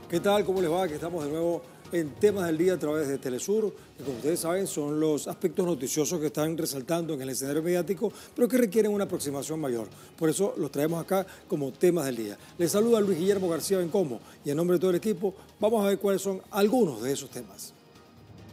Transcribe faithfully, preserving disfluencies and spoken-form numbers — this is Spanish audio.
¿Qué tal? ¿Cómo les va? Aquí estamos de nuevo en Temas del Día a través de Telesur, que como ustedes saben son los aspectos noticiosos que están resaltando en el escenario mediático, pero que requieren una aproximación mayor. Por eso los traemos acá como Temas del Día. Les saluda Luis Guillermo García Bencomo y en nombre de todo el equipo vamos a ver cuáles son algunos de esos temas.